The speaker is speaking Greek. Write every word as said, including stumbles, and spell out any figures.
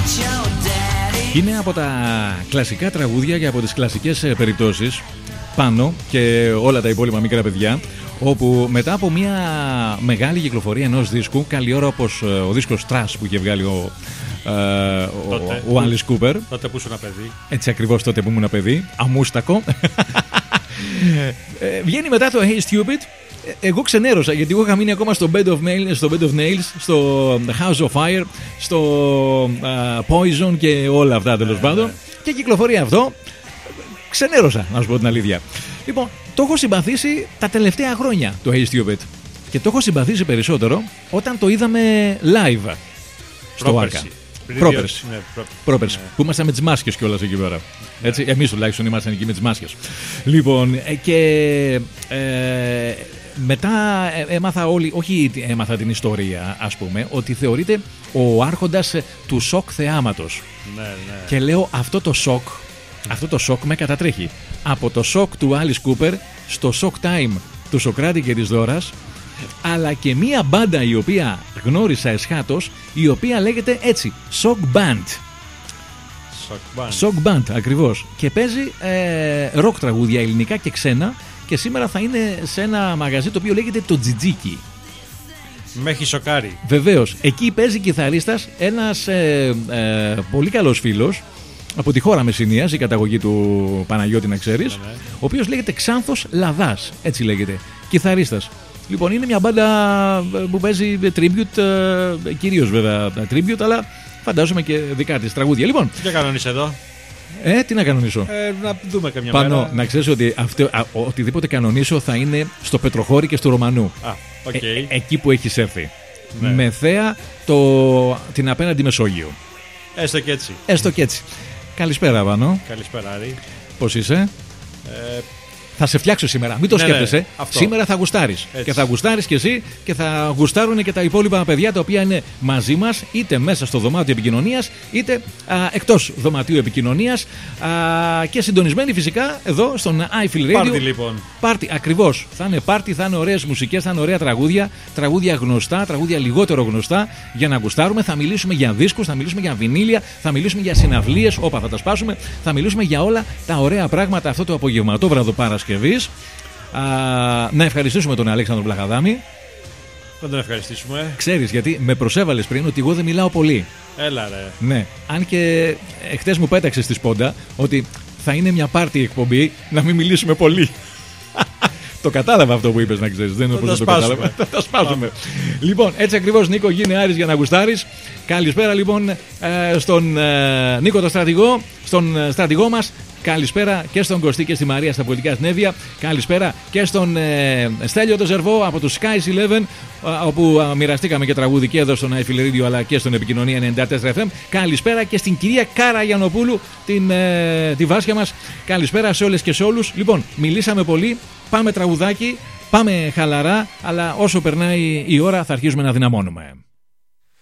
Είναι από τα κλασικά τραγούδια και από τις κλασικές περιπτώσεις πάνω και όλα τα υπόλοιπα μικρά παιδιά, όπου μετά από μια μεγάλη κυκλοφορία ενός δίσκου, καλή ώρα όπως ο δίσκος Trash που είχε βγάλει ο, ε, τότε, ο, ο Alice Cooper. Τότε που ήσουν ένα παιδί. Έτσι ακριβώς, τότε που ήμουν ένα παιδί, αμούστακο. ε, βγαίνει μετά το Hey Stupid. Εγώ ξενέρωσα γιατί εγώ είχα μείνει ακόμα στο Bed of Nails, στο Bed of Nails, στο House of Fire, στο uh, Poison και όλα αυτά τέλος πάντων. Και κυκλοφορεί αυτό. Ξενέρωσα, να σου πω την αλήθεια. Λοιπόν, το έχω συμπαθήσει τα τελευταία χρόνια το Hey Stupid. Και το έχω συμπαθήσει περισσότερο όταν το είδαμε live στο Άρκα. Πρόπερση. Ναι, προ... Πρόπερση. Ναι. Που ήμασταν με τις μάσκες κιόλας εκεί πέρα. Ναι. Έτσι, εμείς τουλάχιστον ήμασταν εκεί με τις μάσκες. Λοιπόν, και ε, μετά έμαθα όλη, όχι έμαθα την ιστορία, ας πούμε, ότι θεωρείται ο άρχοντας του σοκ θεάματος. Ναι, ναι. Και λέω αυτό το σοκ, αυτό το σοκ με κατατρέχει. Από το σοκ του Alice Cooper στο σοκ time του Σοκράτη και της Δώρας, αλλά και μία μπάντα η οποία γνώρισα εσχάτως, η οποία λέγεται έτσι, Shock Band. Shock Band. Shock Band, ακριβώς. Και παίζει ε, rock τραγούδια ελληνικά και ξένα, και σήμερα θα είναι σε ένα μαγαζί το οποίο λέγεται το Τζιτζίκι. Με έχει σοκάρει. Βεβαίως. Εκεί παίζει κιθαρίστας ένας ε, ε, πολύ καλός φίλος από τη χώρα Μεσσηνίας, η καταγωγή του Παναγιώτη να ξέρεις, ναι, ναι. Ο οποίος λέγεται Ξάνθος Λαδάς, έτσι λέγεται, κιθαρίστας. Λοιπόν, είναι μια μπάντα που παίζει tribute, κυρίως βέβαια tribute, αλλά φαντάζομαι και δικά της τραγούδια. Λοιπόν, τι κανονίσε εδώ. Ε, τι να κανονίσω. Ε, να δούμε καμιά Πάνω, μέρα. να ξέρεις ότι αυτό, α, οτιδήποτε κανονίσω θα είναι στο Πετροχώρι και στο Ρωμανού. Α, okay. ε, εκεί που έχεις έρθει. Ναι. Με θέα το, την απέναντι Μεσόγειο. Έστω και έτσι. Έστω και έτσι. Καλησπέρα, Βάνο. Καλησπέρα, Άρη. Πώς είσαι? Ε, Θα σε φτιάξω σήμερα, μην το ναι, σκέφτεσαι. Ναι, σήμερα θα γουστάρεις. Και θα γουστάρεις κι εσύ και θα γουστάρουν και τα υπόλοιπα παιδιά τα οποία είναι μαζί μας, είτε μέσα στο δωμάτιο επικοινωνίας, είτε α, εκτός δωματίου επικοινωνίας, α, και συντονισμένοι φυσικά εδώ στον iFeel Radio. Πάρτι λοιπόν. Πάρτι, ακριβώς. Θα είναι πάρτι, θα είναι ωραίες μουσικές, θα είναι ωραία τραγούδια, τραγούδια γνωστά, τραγούδια λιγότερο γνωστά για να γουστάρουμε. Θα μιλήσουμε για δίσκους, θα μιλήσουμε για βινίλια, θα μιλήσουμε για συναυλίες. Όπα, θα τα σπάσουμε. Θα μιλήσουμε για όλα τα ωραία πράγματα αυτό το απογευματόβραδο Παρασκευής. Α, να ευχαριστήσουμε τον Αλέξανδρο Βλαχαδάμη. Να τον ευχαριστήσουμε. Ξέρεις γιατί με προσέβαλες πριν ότι εγώ δεν μιλάω πολύ. Έλα ρε. Ναι, αν και χτες μου πέταξε στη σπόντα ότι θα είναι μια πάρτι εκπομπή να μην μιλήσουμε πολύ. Το κατάλαβα αυτό που είπες, να ξέρεις. Δεν είναι όπως το κατάλαβα. Θα τα σπάσουμε. Λοιπόν, έτσι ακριβώς, Νίκο, γίνε Άρης για να γουστάρεις. Καλησπέρα λοιπόν στον Νίκο τον στρατηγό, στον στρατηγό μας. Καλησπέρα και στον Κωστή και στη Μαρία στα πολιτικά συνέδρια. Καλησπέρα και στον ε, Στέλιο τον Ζερβό από το Skies Eleven, όπου α, μοιραστήκαμε και τραγούδι και εδώ στον iFeel Radio αλλά και στον Επικοινωνία ενενήντα τέσσερα εφ εμ. Καλησπέρα και στην κυρία Κάρα Γιαννοπούλου, την, ε, τη Βάσια μας. Καλησπέρα σε όλες και σε όλους. Λοιπόν, μιλήσαμε πολύ. Πάμε τραγουδάκι, πάμε χαλαρά, αλλά όσο περνάει η ώρα θα αρχίσουμε να δυναμώνουμε.